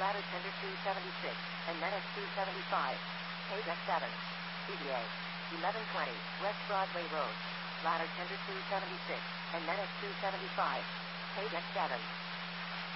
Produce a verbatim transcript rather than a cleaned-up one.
ladder tender two seventy-six, and N S two seventy-five. Page X seven. C D A. eleven twenty, West Broadway Road. Ladder tender two seventy-six, and N S two seventy-five. Page X seven.